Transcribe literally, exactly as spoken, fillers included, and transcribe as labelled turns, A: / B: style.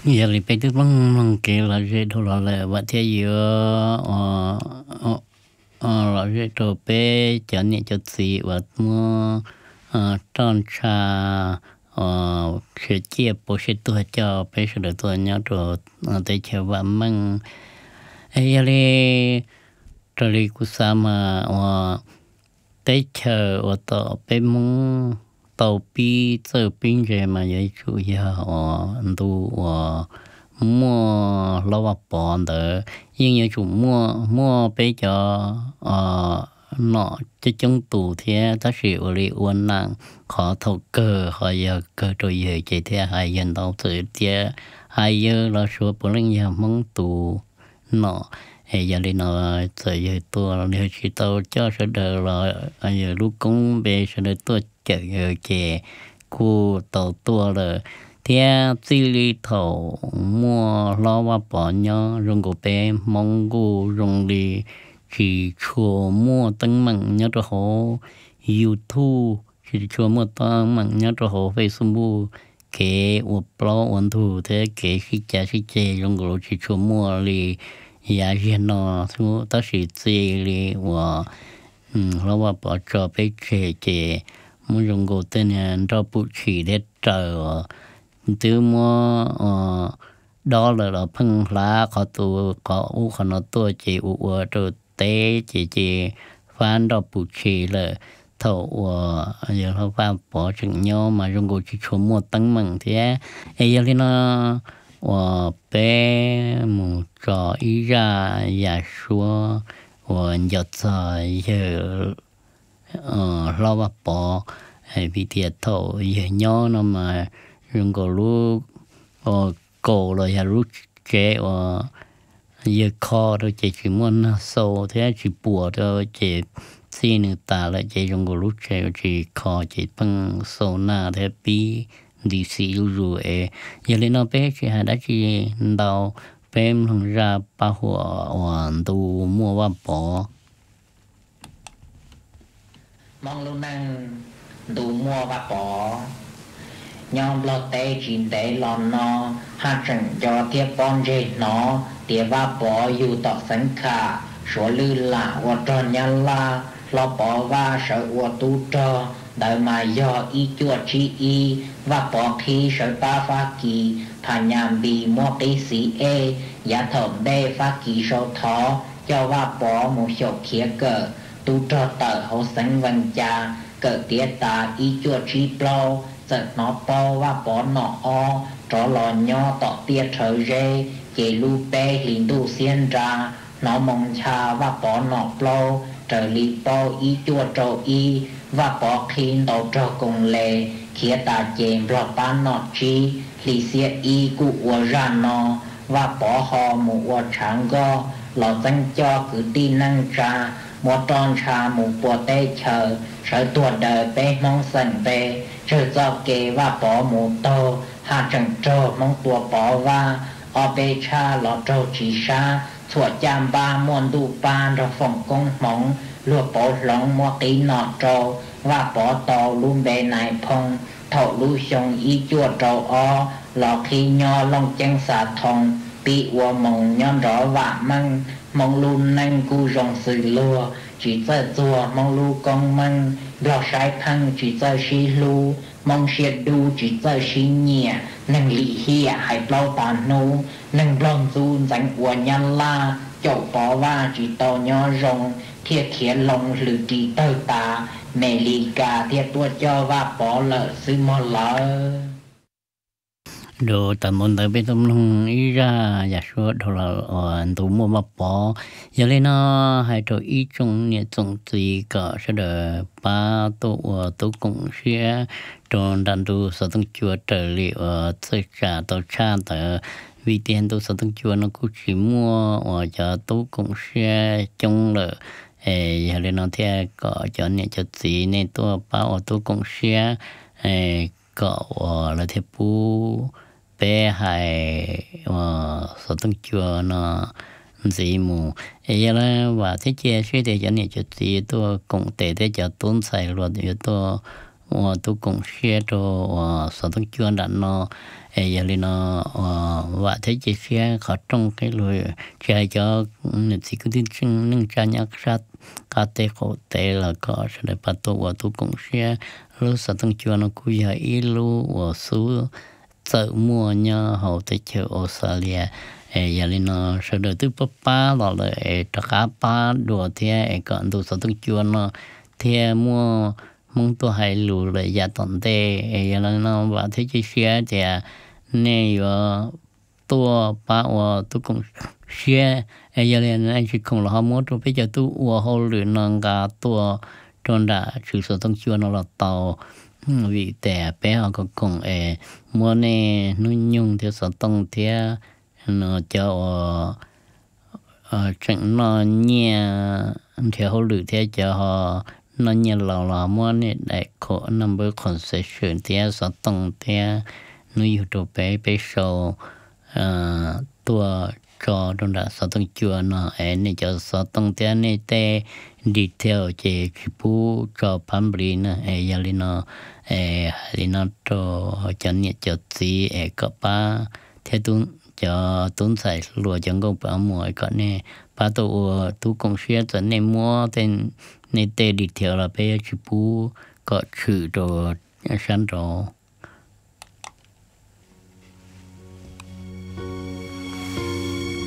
A: giờ thì bây giờ vẫn vẫn kể là dễ thôi là là vậy thì giờ ờ ờ ờ là dễ thôi bé cho nên cho chị và mua ờ tròn trà ờ sẽ chia bố sẽ tôi cho bé sẽ được tôi nhớ rồi ờ để chờ và mang ấy giờ đi rồi đi cũng sao mà ờ để chờ ở đó bé muốn tàu bi giờ pin rồi mà vậy chủ yếu ờ đủ ờ mua lâu bòn đỡ nhưng như chủ mua mua bây giờ ờ nọ cho chúng tù thế ta sử ở đây uốn nặng khó thầu cơ họ giờ cơ rồi giờ chỉ thế hai dân đâu tự thế hai giờ là số bốn linh giờ mong tù nọ hay giờ đi nọ tự giờ tôi nếu chỉ tao cho sẽ đỡ là giờ lúc cũng về sẽ đỡ tôi chờ giờ chè cu tàu tua là theo chỉ lý thầu mua lo và bỏ nhau rong cổ bé mong cô rong đi chỉ chùa mua tăng mặn nhớ cho họ YouTube chỉ chùa mua tăng mặn nhớ cho họ Facebook cái ủa blog ủa thu thế cái khi cha khi chơi rong cổ chỉ chùa mua li giá tiền nó số ta chỉ chơi li ủa lo và bỏ cho bé chơi chơi muốn rong cổ tên là cho bút chỉ để chờ từ mua ờ đó là là phân lá có tu có u có nó tu chỉ u rồi té chỉ chỉ phán đó bù chỉ là thầu ờ giờ nó phán bỏ chừng nhau mà dùng cổ chỉ số mua tăng mừng thế ấy giờ thì nó ờ bé một trò ý ra giả số ờ giờ thời giờ ờ lo bắt bỏ hay bị thiệt thầu giờ nhau nó mà dùng cổ lúc ờ cổ rồi là lúc chế ờ giờ kho rồi chế chỉ muốn sâu thế chỉ bùa rồi chế xin người ta lại chế dùng cổ lúc chế chỉ kho chế bằng sâu na thế bi đi xí rồi giờ lên nó bé chỉ hay đã chỉ đào bé không ra ba hoa hoàn tu mua ba bỏ
B: mong luôn năng đủ mua ba bỏ nhóm lo tê chín tê lon nó hát chẳng cho tiếp con dê nó tiếp va bỏ dù tọt sẵn khả số lư lạ và tròn nhân la lo bỏ va sợ và tu trò đợi mà do y chua chi y và bỏ khi sợ ba phá kỳ thà nhàm bì mua tí sĩ ê giá thẩm đê phá kỳ sâu thó cho va bỏ một số khía cờ tu trò tờ hậu sẵn văn cha cờ tía ta y chua chi plau giật nó po và bỏ nó o trò lò nho tọ tia thở rê chế lu pe lìn đu xiên ra nó mong cha và bỏ nó plau trở li po y chua trâu y và bỏ khi đầu trò cùng lệ khía ta chém lọ bán nó chi li xia y cụ ua ra nó và bỏ họ một ua tráng go lọ danh cho cứ tin năng ra một tròn trà một bùa tê chờ sở tuột đời bé mong sần về rồi do kê và bỏ một tô hạ chẳng trô mong tua bỏ va ở bê cha lọ trô chỉ xa thua chạm ba muôn đu ba rồi phòng công mong lùa bỏ lòng mua tí nọ trô và bỏ tàu luôn bê này phong thầu lưu xong y chua trâu o lọ khi nho long chân xà thong bị ua mong nhon rõ vạ măng mong luôn năng cu rong sự lùa chỉ giờ chùa mong lu con măng lọ sai thăng chỉ giờ xí lu mong xiết đu chỉ giờ xí nhẹ năng lì hia hay bao tàn nu năng lòng du dành của nhân la chậu bỏ va chỉ tàu nhỏ rong thiệt thiệt lòng lử chỉ tơ ta mẹ lì cả thiệt tua cho và bỏ lỡ sư mò lỡ
A: đồ tầm môn tới bên trong lòng ý ra giả số đồ là ở tụ mua mà bỏ giờ lên nó hay đồ ý trong nhiệt trong tùy cả sẽ được ba tụ tụ cũng sẽ trong đàn tụ sở tăng chùa trở liệu ở tất cả tàu cha tờ vì tiền tụ sở tăng chùa nó cũng chỉ mua ở cho tụ cũng sẽ trong lợ giờ lên nó theo có cho nhiệt cho gì nên tụ bao tụ cũng sẽ có là theo bu bé hay ờ sở tăng chùa nó gì mù ấy là và thế chia sẻ để cho nên cho gì tôi cũng để để cho tốn xài luôn để tôi 我都贡献着我所东捐的呢，哎呀哩呢，呃，我睇这些เขา种cái rồi chạy cho người chỉ có tin chừng nâng cha nhắc sát cá tê khổ tê là có sẽ để bắt đầu我都贡献，lúc所东捐呢，估计一路我苏走mua nhau hậu tới chiều Australia。哎，呀哩呢，说的都不巴了了，哎，这个巴多天，哎，讲都说都叫呢，天么蒙多海路了呀，当地，哎呀哩呢，话这这些的，那个多把我都讲些，哎呀哩呢，是讲了好么多，比较都我好了那个多，真的，就说都叫那了到。嗯，vìแต่bé họ có cùng ê mua nè nuôi nhung theo sở tông theo nó cho ờ chẳng nó nhẹ theo hỗ lực theo cho họ nó nhẹ lò lò mua nè đại khổ number concession theo sở tông theo nuôi youtube bé bé show ờ tua cho trong đó sở tông chùa nó ê nè cho sở tông theo nè tê đi theo chế phụ cho phán bì nè ê giờ li nó ê li nó cho cho nhiệt cho gì ê có ba theo tuấn cho tuấn sai lúa chẳng có bao mùa có nè ba tổ tu công xe cho nên mua tên nên tê đi theo là bây giờ phụ có chữ đồ sáng đồ